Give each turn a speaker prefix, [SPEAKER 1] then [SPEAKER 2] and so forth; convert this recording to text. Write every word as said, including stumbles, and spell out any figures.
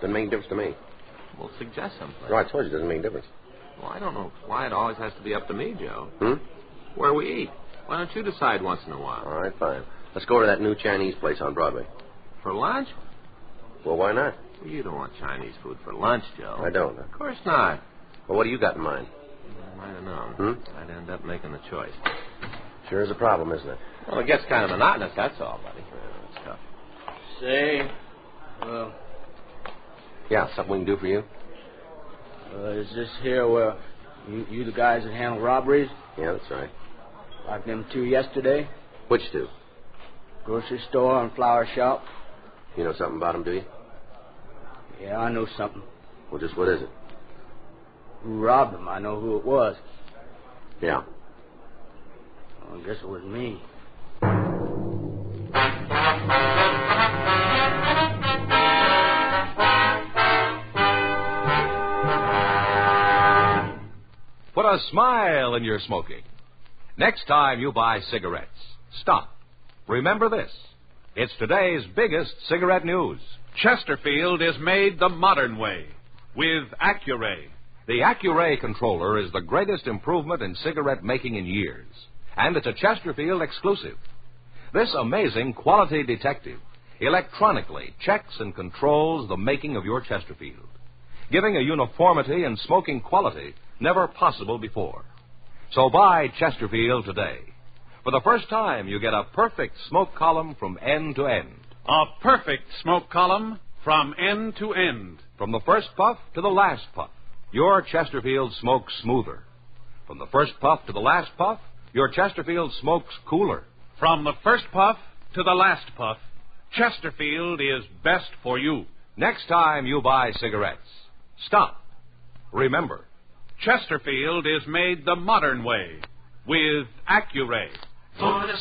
[SPEAKER 1] Doesn't make any difference to me.
[SPEAKER 2] Well, suggest something.
[SPEAKER 1] No, I told you it doesn't make a difference.
[SPEAKER 2] Well, I don't know why it always has to be up to me, Joe.
[SPEAKER 1] Hmm?
[SPEAKER 2] Where we eat. Why don't you decide once in a while?
[SPEAKER 1] All right, fine. Let's go to that new Chinese place on Broadway.
[SPEAKER 2] For lunch?
[SPEAKER 1] Well, why not?
[SPEAKER 2] Well, you don't want Chinese food for lunch, Joe.
[SPEAKER 1] I don't.
[SPEAKER 2] Of course not.
[SPEAKER 1] Well, what do you got in mind?
[SPEAKER 2] I don't know.
[SPEAKER 1] Hmm?
[SPEAKER 2] I'd end up making the choice.
[SPEAKER 1] Sure is a problem, isn't it?
[SPEAKER 2] Well, it gets kind of monotonous, that's all, buddy.
[SPEAKER 1] Yeah, that's tough.
[SPEAKER 3] Say, well,
[SPEAKER 1] Yeah, something we can do for you?
[SPEAKER 3] uh, is this here where you, you the guys that handle robberies?
[SPEAKER 1] Yeah, that's right.
[SPEAKER 3] Like them two yesterday?
[SPEAKER 1] Which two?
[SPEAKER 3] Grocery store and flower shop?
[SPEAKER 1] You know something about them, do you?
[SPEAKER 3] Yeah, I know something.
[SPEAKER 1] Well, just what is it?
[SPEAKER 3] Who robbed them? I know who it was.
[SPEAKER 1] Yeah.
[SPEAKER 3] Well, I guess it was me.
[SPEAKER 4] Put a smile in your smoking. Next time you buy cigarettes, stop. Remember this. It's today's biggest cigarette news.
[SPEAKER 5] Chesterfield is made the modern way with Accuray.
[SPEAKER 4] The Accuray controller is the greatest improvement in cigarette making in years, and it's a Chesterfield exclusive. This amazing quality detective electronically checks and controls the making of your Chesterfield, giving a uniformity in smoking quality never possible before. So buy Chesterfield today. For the first time, you get a perfect smoke column from end to end.
[SPEAKER 5] A perfect smoke column from end to end.
[SPEAKER 4] From the first puff to the last puff, your Chesterfield smokes smoother. From the first puff to the last puff, your Chesterfield smokes cooler.
[SPEAKER 5] From the first puff to the last puff, Chesterfield is best for you.
[SPEAKER 4] Next time you buy cigarettes, stop. Remember,
[SPEAKER 5] Chesterfield is made the modern way with Accuray.
[SPEAKER 6] For the